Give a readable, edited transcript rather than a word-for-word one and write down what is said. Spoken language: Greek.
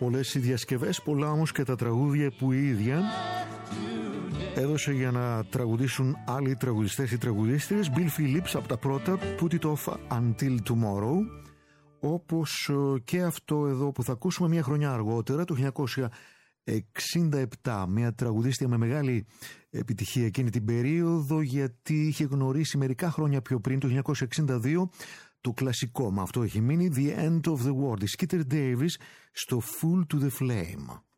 Πολλές οι διασκευές, πολλά όμως και τα τραγούδια που η ίδια έδωσε για να τραγουδήσουν άλλοι τραγουδιστές ή τραγουδίστριες. Bill Phillips από τα πρώτα, Put It Off Until Tomorrow, όπως και αυτό εδώ που θα ακούσουμε μια χρονιά αργότερα, το 1967, μια τραγουδίστρια με μεγάλη επιτυχία εκείνη την περίοδο, γιατί είχε γνωρίσει μερικά χρόνια πιο πριν, το 1962, το κλασικό, με αυτό έχει μείνει, The End of the World, η Skeeter Davis στο Full to the Flame.